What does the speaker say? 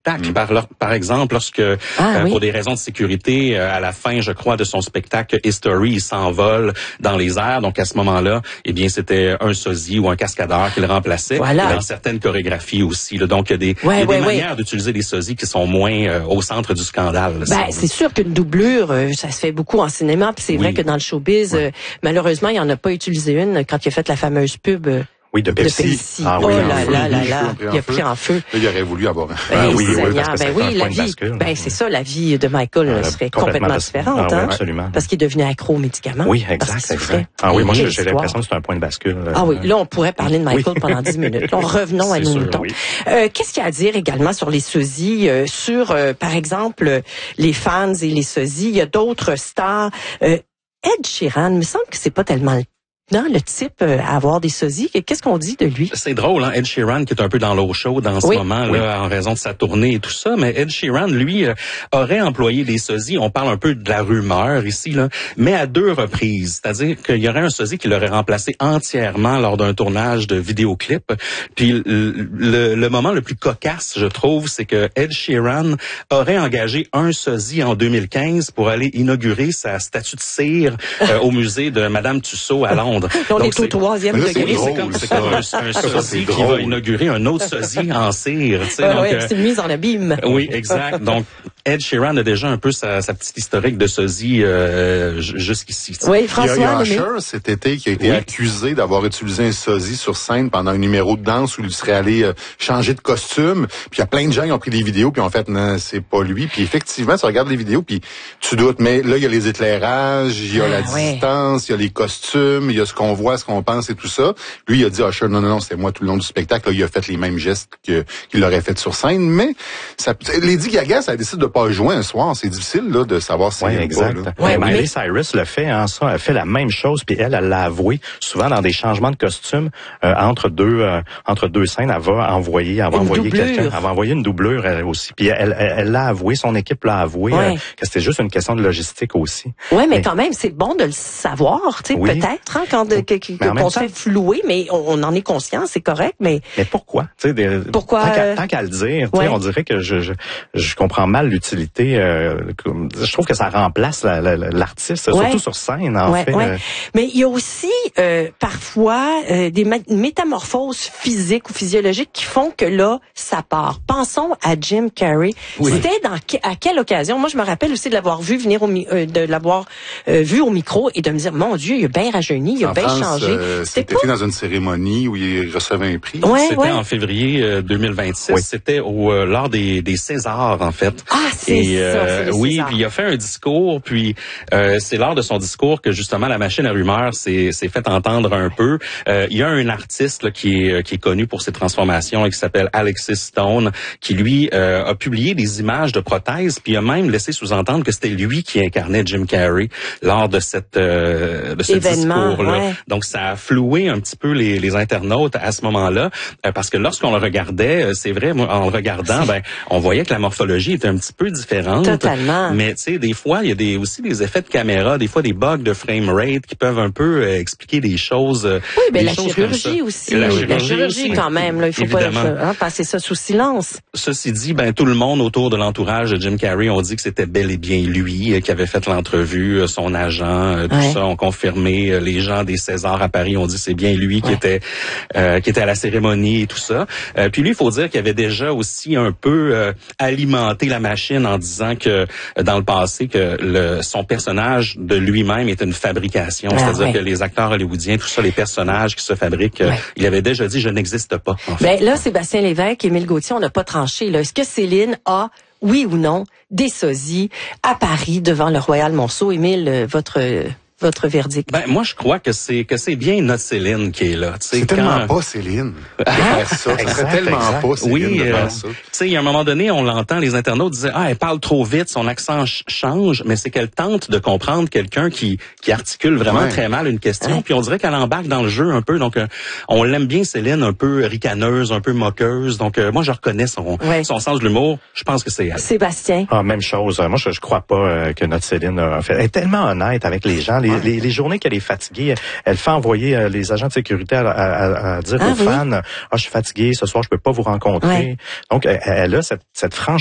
Par exemple, lorsque, pour des raisons de sécurité, à la fin, je crois, de son spectacle History, il s'envole dans les airs. Donc, à ce moment-là, eh bien, c'était un sosie ou un cascadeur qui le remplaçait. Voilà. Dans certaines chorégraphies aussi. Là. Donc, il y a des manières d'utiliser des sosies qui sont moins au centre du scandale. Là, c'est sûr qu'une doublure, ça se fait beaucoup en cinéma. Puis c'est vrai que dans le showbiz, malheureusement, il n'y en a pas utilisé une quand il a fait la fameuse pub. Oui, de Pepsi. Ah, oui, il a pris en feu. Là, il aurait voulu avoir un la vie. C'est ça, la vie de Michael serait complètement différente. Ah, oui, absolument. Parce qu'il est devenu accro aux médicaments. Oui, exact. Ah oui, moi, j'ai l'impression que c'est un point de bascule. Ah oui, là, on pourrait parler de Michael pendant 10 minutes. Là, revenons à nos moutons. Oui. Qu'est-ce qu'il y a à dire également sur les sosies, sur, par exemple, les fans et les sosies? Il y a d'autres stars. Ed Sheeran, il me semble que c'est pas tellement le type à avoir des sosies. Qu'est-ce qu'on dit de lui? C'est drôle, hein? Ed Sheeran, qui est un peu dans l'eau chaude en ce moment, là, en raison de sa tournée et tout ça. Mais Ed Sheeran, lui, aurait employé des sosies. On parle un peu de la rumeur ici, là, mais à 2 reprises. C'est-à-dire qu'il y aurait un sosie qui l'aurait remplacé entièrement lors d'un tournage de vidéoclip. Puis le moment le plus cocasse, je trouve, c'est que Ed Sheeran aurait engagé un sosie en 2015 pour aller inaugurer sa statue de cire au musée de Madame Tussauds à Londres. On est au 3e degré. C'est comme un sosie qui va inaugurer un autre sosie en cire. C'est une mise en abîme. Oui, exact. Donc, Ed Sheeran a déjà un peu sa petite historique de sosie jusqu'ici. Oui, François. Il y a Usher cet été qui a été accusé d'avoir utilisé un sosie sur scène pendant un numéro de danse où il serait allé changer de costume. Puis il y a plein de gens qui ont pris des vidéos puis ont fait non, c'est pas lui. Puis effectivement, tu regardes les vidéos puis tu doutes. Mais là, il y a les éclairages, il y a la distance, il y a les costumes, il y a ce qu'on voit, ce qu'on pense et tout ça. Lui, il a dit Usher, non, c'est moi tout le long du spectacle. Là, il a fait les mêmes gestes qu'il aurait fait sur scène. Mais Lady Gaga, ça décide de pas jouer un soir. C'est difficile là de savoir si exact. Miley Cyrus le fait, hein, ça, elle fait la même chose, puis elle l'a avoué souvent dans des changements de costume entre deux scènes, elle va envoyer quelqu'un, elle va envoyer une doublure elle aussi. Puis elle l'a avoué, son équipe l'a avoué que c'était juste une question de logistique aussi. Oui, mais quand même, c'est bon de le savoir, tu sais, peut-être hein, quand qu'on se fait flouer, mais on en est conscient, c'est correct, mais pourquoi? Pourquoi tant qu'à le dire, on dirait que je comprends mal l'utilité. Je trouve que ça remplace l'artiste, surtout sur scène, en fait. Mais il y a aussi parfois des métamorphoses physiques ou physiologiques qui font que là, ça part. Pensons à Jim Carrey. C'était à quelle occasion? Moi, je me rappelle aussi de l'avoir vu venir vu au micro et de me dire, mon Dieu, il a bien rajeuni, il a bien changé. C'était dans une cérémonie où il recevait un prix. C'était en février 2026. C'était lors des Césars, en fait. Ah, c'est ça. Puis il a fait un discours, puis c'est lors de son discours que justement la machine à rumeurs s'est fait entendre un peu. Il y a un artiste là, qui est connu pour ses transformations et qui s'appelle Alexis Stone, qui lui a publié des images de prothèses, puis a même laissé sous-entendre que c'était lui qui incarnait Jim Carrey lors de ce discours-là. Donc ça a floué un petit peu les internautes à ce moment-là, parce que lorsqu'on le regardait, c'est vrai, moi, en le regardant, on voyait que la morphologie était un petit peu différente. Totalement. Mais tu sais, des fois, il y a aussi des effets de caméra, des fois des bugs de frame rate qui peuvent un peu expliquer des choses. Oui, mais la chirurgie aussi. La chirurgie quand même, là, il faut pas passer ça sous silence. Ceci dit, tout le monde autour de l'entourage de Jim Carrey ont dit que c'était bel et bien lui qui avait fait l'entrevue, son agent, tout ça ont confirmé. Les gens des Césars à Paris ont dit que c'est bien lui qui était à la cérémonie et tout ça. Puis lui, il faut dire qu'il avait déjà aussi un peu alimenté la machine en disant que dans le passé que son personnage de lui-même est une fabrication, c'est-à-dire que les acteurs hollywoodiens, tout ça, les personnages qui se fabriquent, il avait déjà dit je n'existe pas. En fait. Là, Sébastien Lévesque, Émile Gauthier, on n'a pas tranché. Là. Est-ce que Céline a, oui ou non, des sosies à Paris devant le Royal Monceau? Émile, votre verdict? Moi, je crois que c'est bien notre Céline qui est là. C'est tellement pas Céline. Ça serait tellement pas Céline de faire ça. Tu sais, il y a un moment donné, on l'entend, les internautes disaient, elle parle trop vite, son accent change, mais c'est qu'elle tente de comprendre quelqu'un qui articule vraiment très mal une question, puis on dirait qu'elle embarque dans le jeu un peu, donc on l'aime bien Céline, un peu ricaneuse, un peu moqueuse, donc moi je reconnais son sens de l'humour, je pense que c'est elle. Sébastien? Même chose, moi je crois pas que notre Céline a fait, elle est tellement honnête avec les gens, les journées qu'elle est fatiguée, elle fait envoyer les agents de sécurité à dire aux fans, je suis fatiguée, ce soir je peux pas vous rencontrer. Donc elle a cette franche